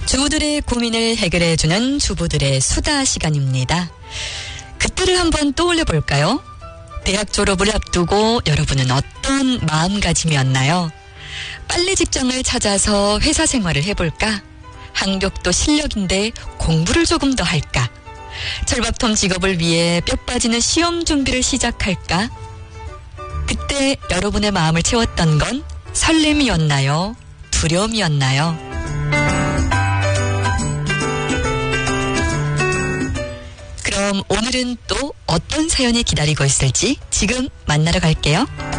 주부들의 고민을 해결해주는 주부들의 수다 시간입니다. 그때를 한번 떠올려 볼까요? 대학 졸업을 앞두고 여러분은 어떤 마음가짐이었나요? 빨리 직장을 찾아서 회사 생활을 해볼까? 학력도 실력인데 공부를 조금 더 할까? 철밥통 직업을 위해 뼈 빠지는 시험 준비를 시작할까? 그때 여러분의 마음을 채웠던 건 설렘이었나요? 두려움이었나요? 그럼 오늘은 또 어떤 사연이 기다리고 있을지 지금 만나러 갈게요.